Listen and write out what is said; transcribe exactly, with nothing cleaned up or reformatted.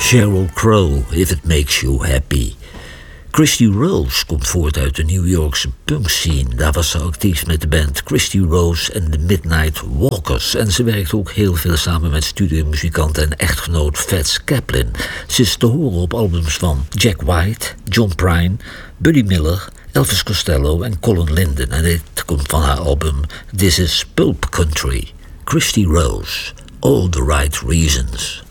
Sheryl Crow, If It Makes You Happy. Christy Rose komt voort uit de New Yorkse punkscene. Daar was ze actief met de band Christy Rose en de Midnight Walkers. En ze werkt ook heel veel samen met studiomuzikant en echtgenoot Fats Kaplan. Ze is te horen op albums van Jack White, John Prine, Buddy Miller, Elvis Costello en Colin Linden. En dit komt van haar album This Is Pulp Country. Christy Rose, All the Right Reasons.